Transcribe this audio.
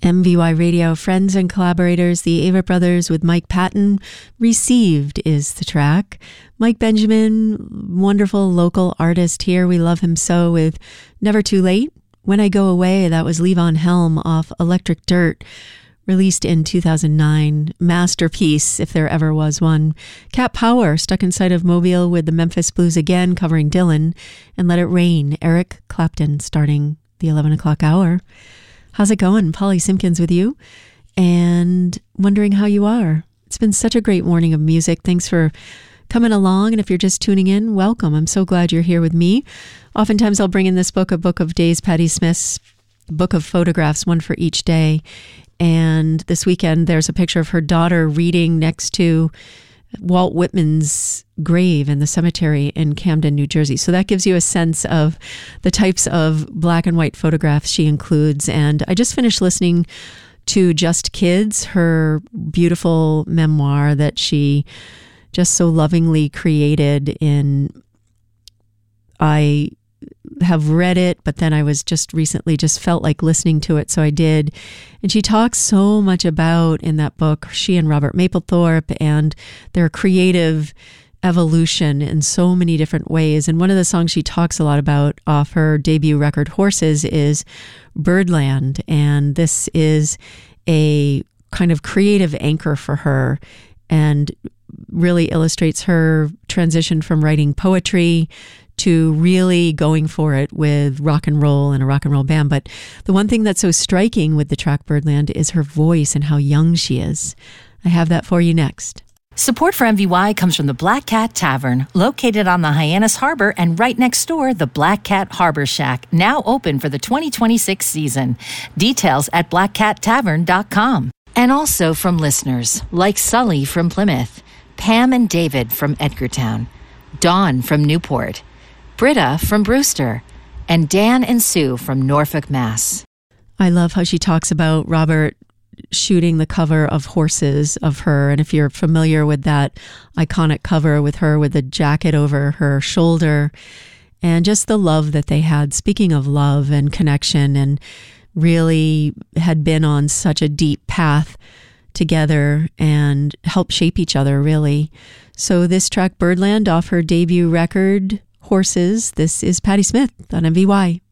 MVY Radio, friends and collaborators, the Avett Brothers with Mike Patton. Received is the track. Mike Benjamin, wonderful local artist here. We love him so with Never Too Late. When I Go Away, that was Levon Helm off Electric Dirt, released in 2009. Masterpiece, if there ever was one. Cat Power, Stuck Inside of Mobile with the Memphis Blues again, covering Dylan. And Let It Rain, Eric Clapton, starting the 11 o'clock hour. How's it going? Polly Simpkins with you, and wondering how you are. It's been such a great morning of music. Thanks for coming along, and if you're just tuning in, welcome. I'm so glad you're here with me. Oftentimes I'll bring in this book, a book of days, Patti Smith's book of photographs, one for each day. And this weekend there's a picture of her daughter reading next to Walt Whitman's grave in the cemetery in Camden, New Jersey. So that gives you a sense of the types of black and white photographs she includes. And I just finished listening to Just Kids, her beautiful memoir that she just so lovingly created. I have read it, but then I was just recently just felt like listening to it, so I did. And she talks so much about, in that book, she and Robert Mapplethorpe and their creative evolution in so many different ways. And one of the songs she talks a lot about off her debut record, Horses, is Birdland. And this is a kind of creative anchor for her and really illustrates her transition from writing poetry to really going for it with rock and roll and a rock and roll band. But the one thing that's so striking with the track Birdland is her voice and how young she is. I have that for you next. Support for MVY comes from the Black Cat Tavern, located on the Hyannis Harbor and right next door, the Black Cat Harbor Shack, now open for the 2026 season. Details at blackcattavern.com. And also from listeners like Sully from Plymouth, Pam and David from Edgartown, Dawn from Newport, Britta from Brewster, and Dan and Sue from Norfolk, Mass. I love how she talks about Robert shooting the cover of Horses of her. And if you're familiar with that iconic cover with her with the jacket over her shoulder and just the love that they had, speaking of love and connection, and really had been on such a deep path together and helped shape each other, really. So this track, Birdland, off her debut record, Horses. This is Patti Smith on MVY.